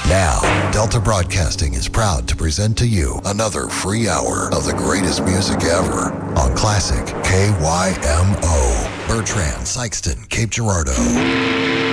Now, Delta Broadcasting is proud to present to you another free hour of the greatest music ever on Classic KYMO. Bertrand, Sykeston, Cape Girardeau.